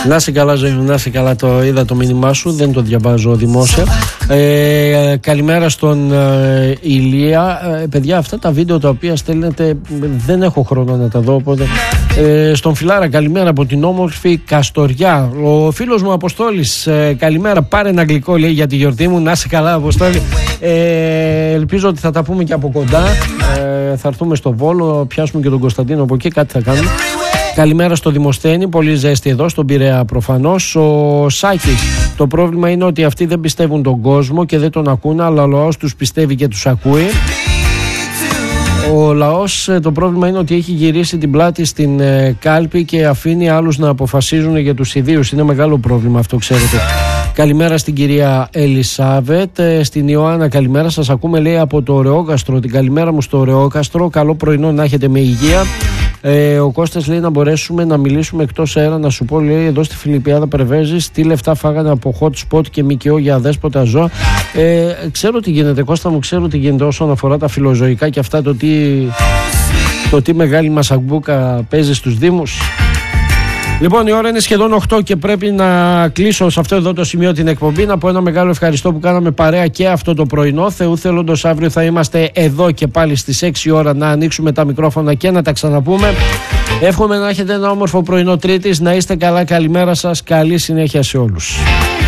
Να σε καλά, ζωή μου, να σε καλά. Το είδα το μήνυμά σου, δεν το διαβάζω δημόσια. Καλημέρα στον Ηλία. Παιδιά, αυτά τα βίντεο τα οποία στέλνετε δεν έχω χρόνο να τα δω, οπότε στον Φιλάρα, καλημέρα από την όμορφη Καστοριά. Ο φίλος μου Αποστόλης, καλημέρα. Πάρε ένα γλυκό, λέει, για τη γιορτή μου. Να σε καλά, Αποστόλη. Ελπίζω ότι θα τα πούμε και από κοντά. Θα έρθουμε στο Βόλο, πιάσουμε και τον Κωνσταντίνο από εκεί, κάτι θα κάνουμε. Καλημέρα στο Δημοσθένη, πολύ ζέστη εδώ, στον Πειραιά προφανώς. Ο Σάκης, το πρόβλημα είναι ότι αυτοί δεν πιστεύουν τον κόσμο και δεν τον ακούνε, αλλά ο λαός τους πιστεύει και τους ακούει. Ο λαός, το πρόβλημα είναι ότι έχει γυρίσει την πλάτη στην κάλπη και αφήνει άλλους να αποφασίζουν για τους ιδίους. Είναι μεγάλο πρόβλημα αυτό, ξέρετε. Καλημέρα στην κυρία Ελισάβετ. Στην Ιωάννα, καλημέρα. Σας ακούμε, λέει, από το Ωρεόκαστρο. Την καλημέρα μου στο Ωρεόκαστρο. Καλό πρωινό να έχετε με υγεία. Ο Κώστας λέει να μπορέσουμε να μιλήσουμε εκτός αέρα. Να σου πω, λέει, εδώ στη Φιλιππιάδα Πρεβέζης, τι λεφτά φάγανε από hot spot και ΜΚΟ για αδέσποτα ζώα. Ξέρω τι γίνεται, Κώστα μου, ξέρω τι γίνεται όσον αφορά τα φιλοζωικά και αυτά, το τι μεγάλη μασαμπούκα παίζει στους Δήμους. Λοιπόν, η ώρα είναι σχεδόν 8 και πρέπει να κλείσω σε αυτό εδώ το σημείο την εκπομπή. Να πω ένα μεγάλο ευχαριστώ που κάναμε παρέα και αυτό το πρωινό. Θεού θέλοντος, αύριο θα είμαστε εδώ και πάλι στις 6 ώρα να ανοίξουμε τα μικρόφωνα και να τα ξαναπούμε. Εύχομαι να έχετε ένα όμορφο πρωινό Τρίτης. Να είστε καλά, καλημέρα σας, καλή συνέχεια σε όλους.